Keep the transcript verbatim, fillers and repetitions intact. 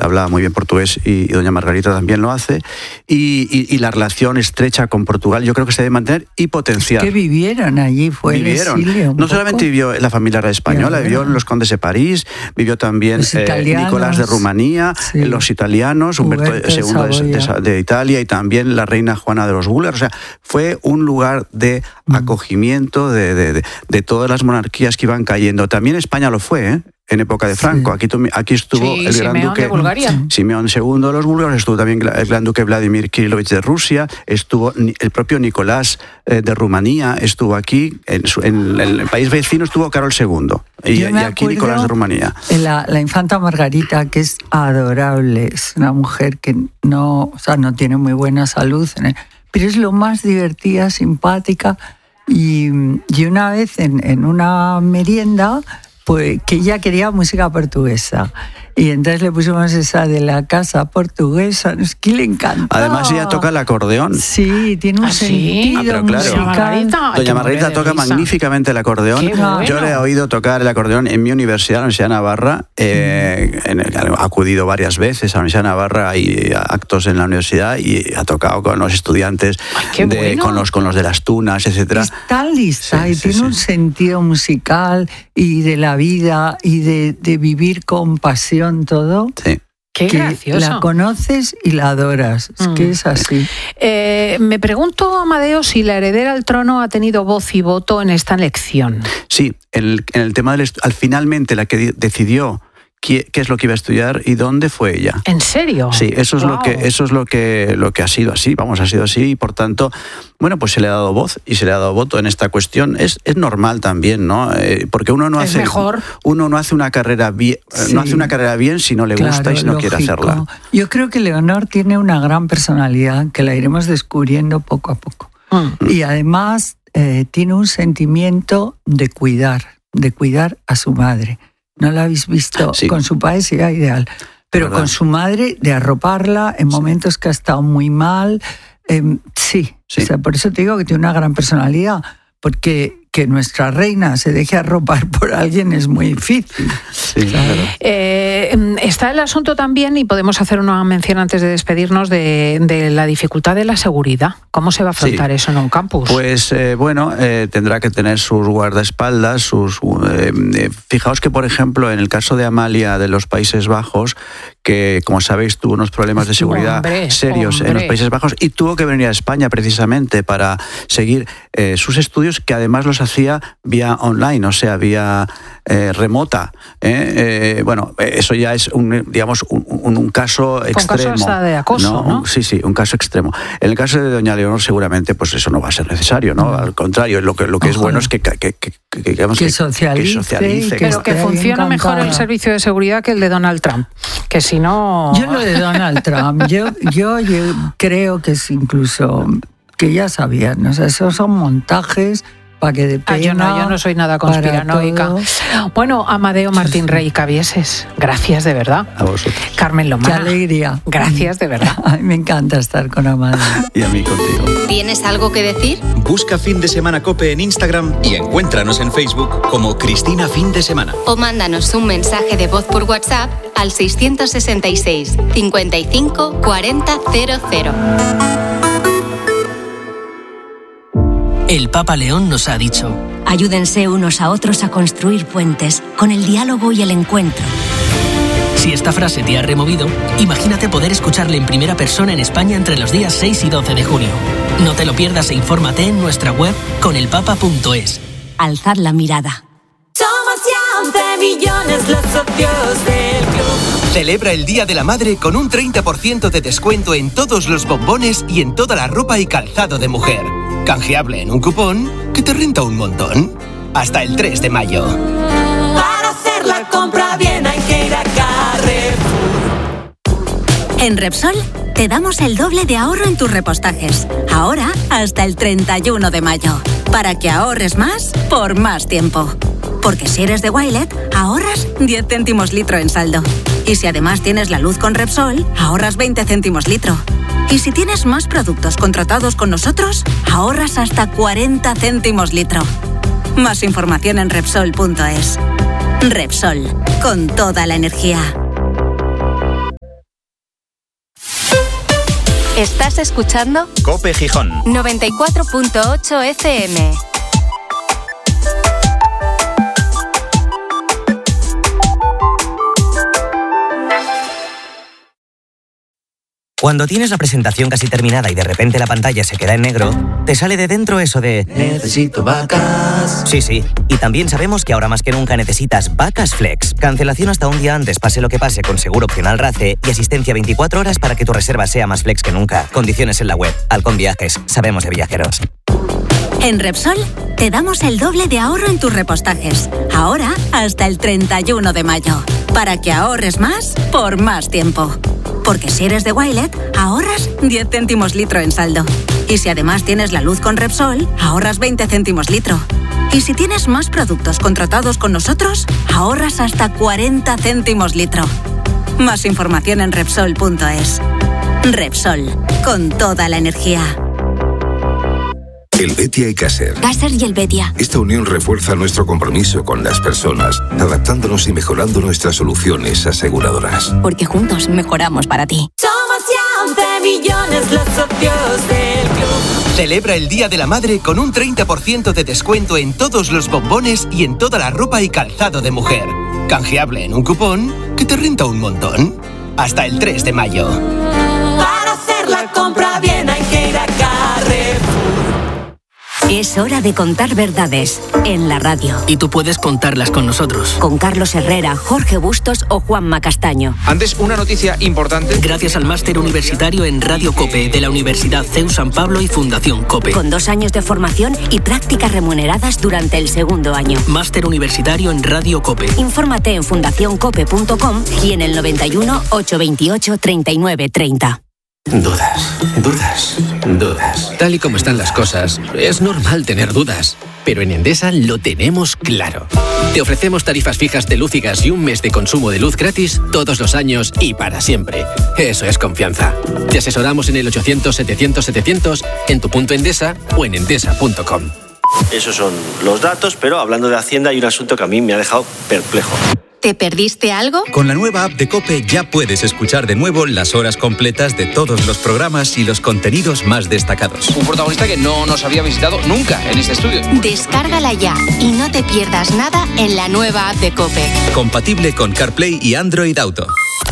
hablaba muy bien portugués y, y doña Margarita también lo hace, y, y, y la relación estrecha con Portugal yo creo que se debe mantener y potenciar. Es que vivieron allí, fue vivieron. el exilio. No solamente vivió la familia real española, vivió los condes de París, vivió también eh, Nicolás de Rumanía, sí. los italianos, Humberto segundo de, de, de Italia y también la reina Juana de los Búlgaros. O sea, fue un lugar de mm. acogimiento de, de, de, de todas las monarquías que iban cayendo. También España lo fue, ¿eh? En época de Franco. Sí. Aquí, aquí estuvo sí, el gran Simeón duque de Bulgaria. Simeón segundo de los búlgaros, estuvo también el gran duque Vladimir Kirilovich de Rusia, estuvo el propio Nicolás eh, de Rumanía, estuvo aquí, en, su, en, en el país vecino estuvo Carol segundo, y, y aquí Nicolás de Rumanía. La, la infanta Margarita, que es adorable, es una mujer que no, o sea, no tiene muy buena salud, pero es lo más divertida, simpática, y, y una vez en, en una merienda, pues que ella quería música portuguesa. Y entonces le pusimos esa de la casa portuguesa, es que le encantó. Además ella toca el acordeón. Sí, tiene un ¿Ah, sí? sentido ah, claro. musical. Margarita, Doña Margarita toca risa. magníficamente el acordeón. Bueno. Yo le he oído tocar el acordeón en mi universidad, la Universidad de Navarra. Eh, en el, ha acudido varias veces a la Universidad de Navarra y a actos en la universidad y ha tocado con los estudiantes, Ay, de, bueno. con, los, con los de las tunas, etcétera. Está lista sí, y sí, tiene sí. un sentido musical y de la vida y de, de vivir con pasión todo. Sí. Qué que gracioso. La conoces y la adoras. Es mm. que es así. Eh, me pregunto, Amadeo, si la heredera al trono ha tenido voz y voto en esta elección. Sí, en el, en el tema del... Al finalmente la que decidió qué, qué es lo que iba a estudiar y dónde fue ella. ¿En serio? Sí, eso es, wow. lo, que, eso es lo, que, lo que ha sido así, vamos, ha sido así y por tanto, bueno, pues se le ha dado voz y se le ha dado voto en esta cuestión. Es, es normal también, ¿no? Eh, porque uno no es hace... mejor. Uno no hace una carrera bien, sí. no hace una carrera bien si no le claro, gusta y si no lógico. quiere hacerla. Yo creo que Leonor tiene una gran personalidad que la iremos descubriendo poco a poco. Mm. Y además eh, tiene un sentimiento de cuidar, de cuidar a su madre. No la habéis visto sí. con su padre, sería ideal. Pero ¿verdad? Con su madre, de arroparla en momentos que ha estado muy mal. Eh, sí, sí. O sea, por eso te digo que tiene una gran personalidad. Porque que nuestra reina se deje arropar por alguien es muy difícil. Sí, claro. eh, está el asunto también, y podemos hacer una mención antes de despedirnos, de, de la dificultad de la seguridad. ¿Cómo se va a afrontar sí. eso en un campus? Pues eh, bueno, eh, tendrá que tener sus guardaespaldas, sus... Eh, eh, fijaos que, por ejemplo, en el caso de Amalia de los Países Bajos, que, como sabéis, tuvo unos problemas de seguridad hombre, serios hombre. en los Países Bajos y tuvo que venir a España precisamente para seguir eh, sus estudios, que además los hacía vía online, o sea, vía eh, remota. ¿eh? Eh, bueno, eso ya es un, digamos, un, un, un caso extremo. Un caso hasta de acoso, ¿no? ¿no? Un, sí, sí, un caso extremo. En el caso de doña Leonor, seguramente, pues eso no va a ser necesario, ¿no? Al contrario, lo que, lo que es bueno es que, que, que, que, que, digamos, que, que socialice. Que socialice que pero que funciona mejor el servicio de seguridad que el de Donald Trump. Que si no... Yo lo de Donald Trump, yo, yo, yo creo que es incluso... que ya sabían, o sea, esos son montajes para que de pena, ah, yo, no, yo no soy nada conspiranoica. Bueno, Amadeo Martín Rey Cabieses, gracias de verdad. A vosotros. Carmen Lomana. Qué alegría. Gracias de verdad. A mí me encanta estar con Amadeo. Y a mí contigo. ¿Tienes algo que decir? Busca Fin de Semana COPE en Instagram y encuéntranos en Facebook como Cristina Fin de Semana. O mándanos un mensaje de voz por WhatsApp al seiscientos sesenta y seis, cincuenta y cinco, cuarenta, cero cero. El Papa León nos ha dicho: ayúdense unos a otros a construir puentes con el diálogo y el encuentro. Si esta frase te ha removido, imagínate poder escucharle en primera persona en España entre los días seis y doce de junio. No te lo pierdas e infórmate en nuestra web conelpapa punto es. Alzad la mirada. Somos ya once millones los socios del club. Celebra el Día de la Madre con un treinta por ciento de descuento en todos los bombones y en toda la ropa y calzado de mujer. Canjeable en un cupón que te renta un montón. Hasta el tres de mayo. Para hacer la compra bien hay que ir a Carrefour. En Repsol te damos el doble de ahorro en tus repostajes. Ahora hasta el treinta y uno de mayo. Para que ahorres más por más tiempo. Porque si eres de Wilet, ahorras diez céntimos litro en saldo. Y si además tienes la luz con Repsol, ahorras veinte céntimos litro. Y si tienes más productos contratados con nosotros, ahorras hasta cuarenta céntimos litro. Más información en Repsol punto es. Repsol, con toda la energía. ¿Estás escuchando? COPE Gijón. noventa y cuatro punto ocho F M. Cuando tienes la presentación casi terminada y de repente la pantalla se queda en negro, te sale de dentro eso de necesito vacas. Sí, sí. Y también sabemos que ahora más que nunca necesitas Vacas Flex. Cancelación hasta un día antes, pase lo que pase, con seguro opcional RACE y asistencia veinticuatro horas para que tu reserva sea más flex que nunca. Condiciones en la web. Halcón Viajes. Sabemos de viajeros. En Repsol te damos el doble de ahorro en tus repostajes. Ahora hasta el treinta y uno de mayo. Para que ahorres más por más tiempo. Porque si eres de Wilet, ahorras diez céntimos litro en saldo. Y si además tienes la luz con Repsol, ahorras veinte céntimos litro. Y si tienes más productos contratados con nosotros, ahorras hasta cuarenta céntimos litro. Más información en Repsol punto es. Repsol, con toda la energía. Helvetia y Caser. Caser y Helvetia. Esta unión refuerza nuestro compromiso con las personas, adaptándonos y mejorando nuestras soluciones aseguradoras. Porque juntos mejoramos para ti. Somos ya once millones los socios del club. Celebra el Día de la Madre con un treinta por ciento de descuento en todos los bombones y en toda la ropa y calzado de mujer. Canjeable en un cupón que te renta un montón. Hasta el tres de mayo. Para hacer la compra bien hay que ir a Carrefour. Es hora de contar verdades en la radio. Y tú puedes contarlas con nosotros. Con Carlos Herrera, Jorge Bustos o Juanma Castaño. Antes, una noticia importante. Gracias al máster universitario en Radio COPE de la Universidad CEU San Pablo y Fundación COPE. Con dos años de formación y prácticas remuneradas durante el segundo año. Máster universitario en Radio COPE. Infórmate en fundación cope punto com y en el noventa y uno, ochocientos veintiocho, treinta y nueve treinta. Dudas, dudas, dudas. Tal y como están las cosas, es normal tener dudas. Pero en Endesa lo tenemos claro. Te ofrecemos tarifas fijas de luz y gas y un mes de consumo de luz gratis todos los años y para siempre. Eso es confianza. Te asesoramos en el ochocientos, setecientos, setecientos, en tu punto Endesa o en endesa punto com. Esos son los datos, pero hablando de Hacienda hay un asunto que a mí me ha dejado perplejo. ¿Te perdiste algo? Con la nueva app de COPE ya puedes escuchar de nuevo las horas completas de todos los programas y los contenidos más destacados. Un protagonista que no nos había visitado nunca en este estudio. Descárgala ya y no te pierdas nada en la nueva app de COPE. Compatible con CarPlay y Android Auto.